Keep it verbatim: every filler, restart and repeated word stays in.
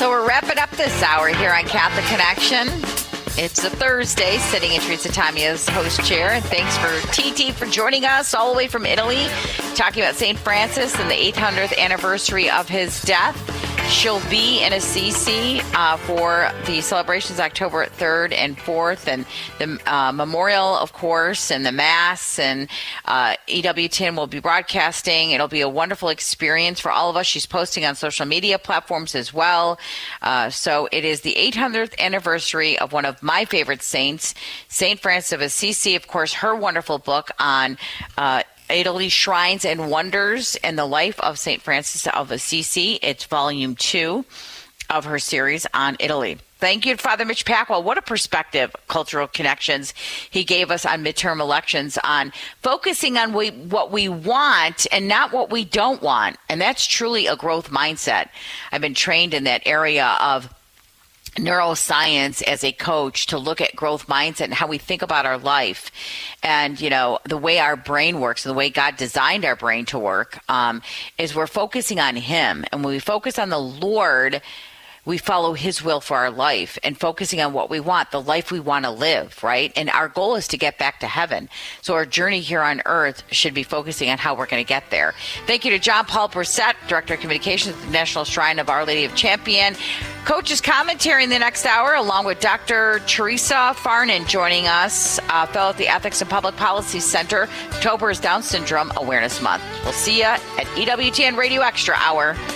So we're wrapping up this hour here on Catholic Connection. It's a Thursday, sitting in Teresa Tamia's host chair. And thanks for T T for joining us all the way from Italy, talking about Saint Francis and the eight hundredth anniversary of his death. She'll be in Assisi uh, for the celebrations October third and fourth, and the uh, memorial, of course, and the Mass, and uh, E W T N will be broadcasting. It'll be a wonderful experience for all of us. She's posting on social media platforms as well. Uh, so it is the eight hundredth anniversary of one of my favorite saints, Saint Francis of Assisi. Of course, her wonderful book on uh Italy, Shrines and Wonders, and the Life of Saint Francis of Assisi. It's volume two of her series on Italy. Thank you to Father Mitch Pacwa. What a perspective, cultural connections he gave us on midterm elections, on focusing on we, what we want and not what we don't want. And that's truly a growth mindset. I've been trained in that area of neuroscience as a coach to look at growth mindset and how we think about our life, and you know the way our brain works and the way God designed our brain to work um, is we're focusing on Him, and when we focus on the Lord, we follow His will for our life and focusing on what we want, the life we want to live, right? And our goal is to get back to heaven. So our journey here on earth should be focusing on how we're going to get there. Thank you to John Paul Brissett, Director of Communications at the National Shrine of Our Lady of Champion. Coach's commentary in the next hour, along with Doctor Teresa Farnan joining us, uh, fellow at the Ethics and Public Policy Center. October is Down Syndrome Awareness Month. We'll see you at E W T N Radio Extra Hour.